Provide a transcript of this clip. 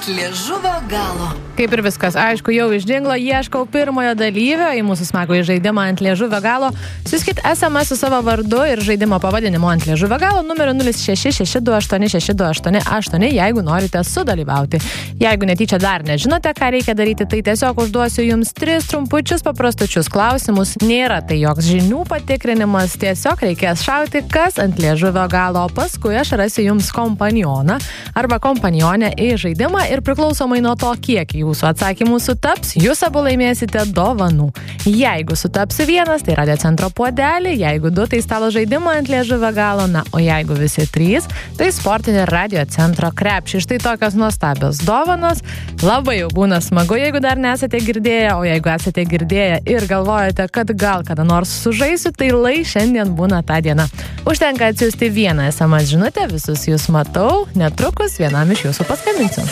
ant liežuvio galo. Kaip ir viskas, aišku, jau iš džinglo ieškau pirmojo dalyvio į mūsų smagųjį žaidimą ant liežuvio galo. Siųskit SMS su savo vardu ir žaidimo pavadinimu ant liežuvio galo numeriu 0662862888, jeigu norite sudalyvauti. Jeigu netyčia dar nežinote, ką reikia daryti, tai tiesiog užduosiu jums 3 trumpučius paprastučius klausimus. Nėra tai joks žinių patikrinimas, tiesiog reikės šauti, kas ant liežuvio galo. Paskui aš rasiu jums kompanioną arba kompanionę į žaidimą ir priklausomai nuo to, kiek jūsų atsakymų sutaps, jūs abu laimėsite dovanų. Jeigu sutapsi vienas, tai Radio Centro puodelį, jeigu 2, tai stalo žaidimą ant liežuvio galo, na, o jeigu visi 3, tai sportinį Radio Centro krepšį. Štai tokios nuostabios dovanos. Labai jau būna smagu, jeigu dar nesate girdėję, o jeigu esate girdėję ir galvojate, kad gal kada nors sužaisiu, tai lai šiandien būna ta diena. Užtenka atsiųsti vieną SMS žinutę, visus jūs matau, netrukus vienam iš jūsų paskambinsiu.